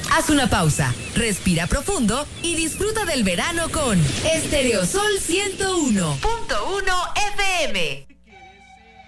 Haz una pausa, respira profundo y disfruta del verano con Estereosol 101.7.